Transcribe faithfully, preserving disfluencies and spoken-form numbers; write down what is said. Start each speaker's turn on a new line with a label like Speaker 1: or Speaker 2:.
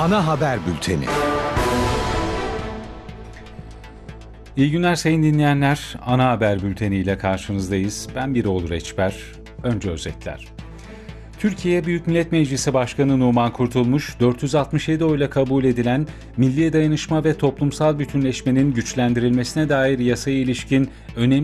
Speaker 1: Ana haber bülteni.
Speaker 2: İyi günler sayın dinleyenler. Ana haber bülteni ile karşınızdayız. Ben Biroğlu Reçber. Önce özetler. Türkiye Büyük Millet Meclisi Başkanı Numan Kurtulmuş, dört yüz altmış yedi oyla kabul edilen milli dayanışma ve toplumsal bütünleşmenin güçlendirilmesine dair yasaya ilişkin önemli